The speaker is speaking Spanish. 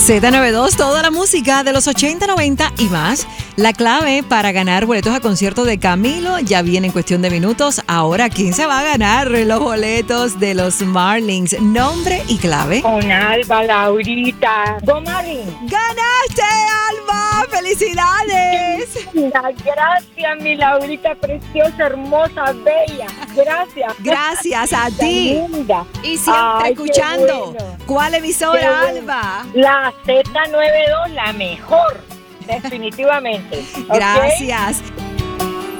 Z92, toda la música de los 80, 90 y más. La clave para ganar boletos a concierto de Camilo ya viene en cuestión de minutos. Ahora, ¿quién se va a ganar los boletos de los Marlins? Nombre y clave. Con Alba, Laurita. Go Marlins. ¡Ganaste, Alba! ¡Felicidades! Gracias, mi Laurita preciosa, hermosa, bella. Gracias. Gracias a ti. Linda. Y siempre Ay, escuchando. qué bueno. ¿Cuál emisora, Qué bueno. Alba? La Z92, la mejor. Definitivamente. ¿Ok? Gracias.